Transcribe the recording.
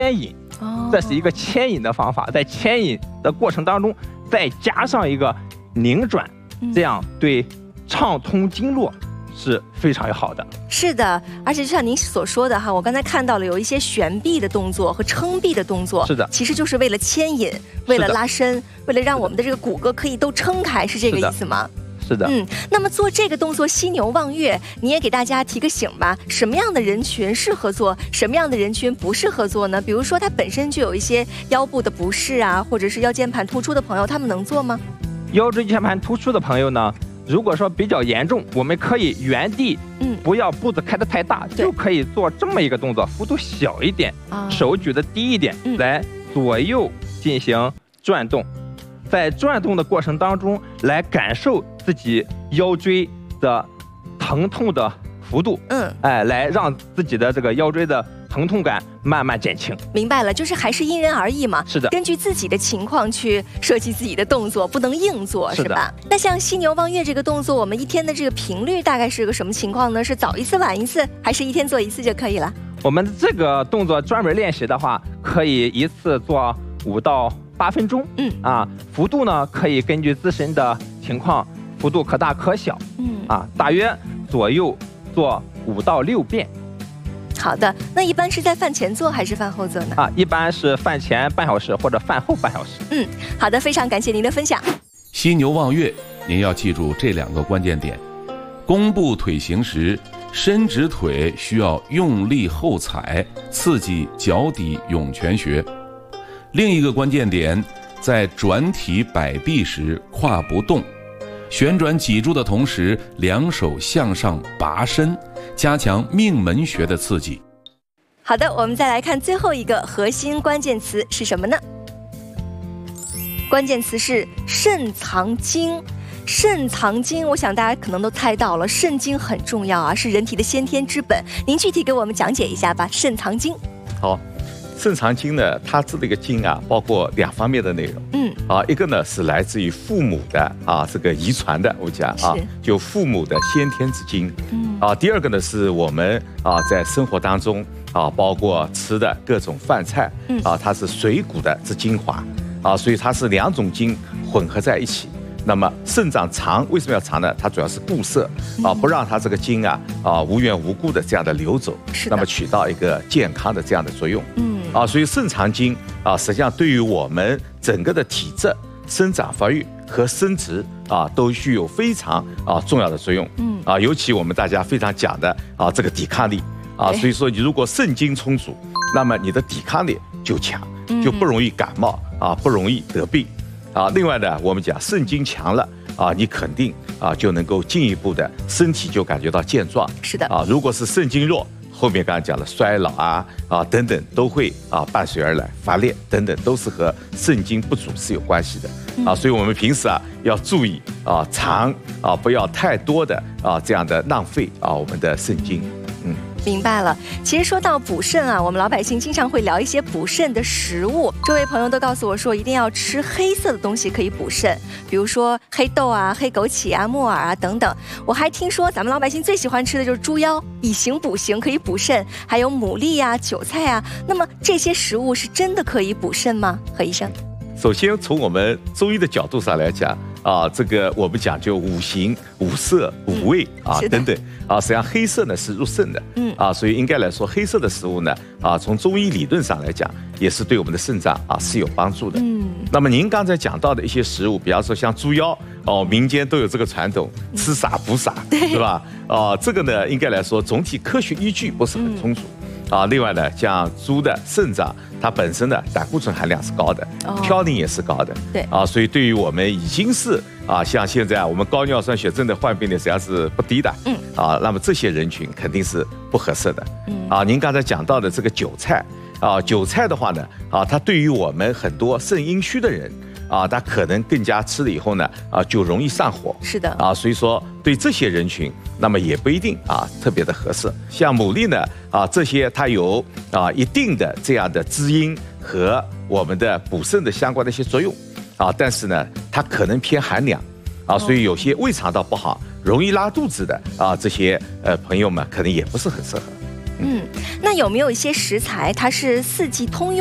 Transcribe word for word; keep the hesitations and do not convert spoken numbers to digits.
牵引，这是一个牵引的方法，在牵引的过程当中再加上一个拧转，这样对畅通经络是非常好的。 是的，而且就像您所说的哈，我刚才看到了有一些悬臂的动作和撑臂的动作， 是的， 其实就是为了牵引，为了拉伸，为了让我们的这个骨骼可以都撑开，是这个意思吗？ 是的， 嗯，那么做这个动作犀牛望月，你也给大家提个醒吧，什么样的人群适合做，什么样的人群不适合做呢？比如说他本身就有一些腰部的不适啊，或者是腰间盘突出的朋友，他们能做吗？ 腰椎间盘突出的朋友呢，如果说比较严重，我们可以原地，嗯，不要步子开得太大，就可以做这么一个动作，幅度小一点，啊、手举得低一点，嗯、来左右进行转动。在转动的过程当中，来感受自己腰椎的疼痛的幅度，嗯，哎，来让自己的这个腰椎的疼痛感慢慢减轻。 明白了，就是还是因人而异嘛。 是的， 根据自己的情况去设计自己的动作，不能硬做，是吧？那像犀牛望月这个动作，我们一天的这个频率大概是个什么情况呢？是早一次晚一次，还是一天做一次就可以了？ 我们这个动作专门练习的话，可以一次做五到八分钟，嗯啊，幅度呢可以根据自身的情况，幅度可大可小，嗯啊，大约左右做五到六遍。 好的，那一般是在饭前做还是饭后做呢？ 啊，一般是饭前半小时或者饭后半小时。 嗯，好的，非常感谢您的分享。 犀牛望月，您要记住这两个关键点：弓步腿行时，伸直腿需要用力后踩，刺激脚底涌泉穴。另一个关键点，在转体摆臂时胯不动，旋转脊柱的同时，两手向上拔伸，加强命门穴的刺激。 好的，我们再来看最后一个核心关键词是什么呢？关键词是肾藏精。肾藏精，我想大家可能都猜到了，肾精很重要啊，是人体的先天之本。您具体给我们讲解一下吧。肾藏精。 好。肾藏精呢，它这个精啊，包括两方面的内容。嗯，啊，一个呢是来自于父母的啊，这个遗传的，我讲啊，就父母的先天之精。嗯，啊，第二个呢是我们啊在生活当中啊，包括吃的各种饭菜，嗯，啊，它是水谷的之精华，啊，所以它是两种精混合在一起。那么肾脏藏为什么要藏呢？它主要是固摄啊，不让它这个精啊啊无缘无故的这样的流走，那么起到一个健康的这样的作用。嗯。啊，所以肾藏精啊，实际上对于我们整个的体质、生长发育和生殖啊，都具有非常啊重要的作用。嗯，啊，尤其我们大家非常讲的啊，这个抵抗力啊，所以说你如果肾精充足，那么你的抵抗力就强，就不容易感冒啊，不容易得病啊。另外呢，我们讲肾精强了啊，你肯定啊就能够进一步的身体就感觉到健壮。 是的啊，如果是肾精弱，后面刚才讲了衰老啊啊等等都会啊伴随而来，发烈等等都是和肾精不足是有关系的啊，所以我们平时啊要注意啊藏啊不要太多的啊这样的浪费啊我们的肾精。嗯， 明白了。其实说到补肾啊，我们老百姓经常会聊一些补肾的食物。周围朋友都告诉我说，一定要吃黑色的东西可以补肾，比如说黑豆啊、黑枸杞啊、木耳啊等等。我还听说咱们老百姓最喜欢吃的就是猪腰，以形补形，可以补肾。还有牡蛎啊、韭菜啊。那么这些食物是真的可以补肾吗？何医生？ 首先从我们中医的角度上来讲啊，这个我们讲究五行、五色、五味啊等等啊，实际上黑色呢是入肾的，嗯啊，所以应该来说黑色的食物呢啊，从中医理论上来讲，也是对我们的肾脏啊是有帮助的。嗯，那么您刚才讲到的一些食物，比方说像猪腰哦，民间都有这个传统，吃啥补啥，是吧？啊，这个呢应该来说总体科学依据不是很充足。啊，另外呢，像猪的肾脏，它本身的胆固醇含量是高的，嘌呤也是高的， 对啊，所以对于我们已经是啊，像现在啊，我们高尿酸血症的患病率实际上是不低的，嗯，啊，那么这些人群肯定是不合适的，嗯，啊，您刚才讲到的这个韭菜，啊，韭菜的话呢，啊，它对于我们很多肾阴虚的人。啊，他可能更加吃了以后呢，啊，就容易上火。 是的， 啊，所以说对这些人群，那么也不一定啊特别的合适。像牡蛎呢，啊，这些它有啊一定的这样的滋阴和我们的补肾的相关的一些作用，啊，但是呢，它可能偏寒凉，啊，所以有些胃肠道不好、容易拉肚子的啊这些呃朋友们，可能也不是很适合。 嗯，那有没有一些食材它是四季通用？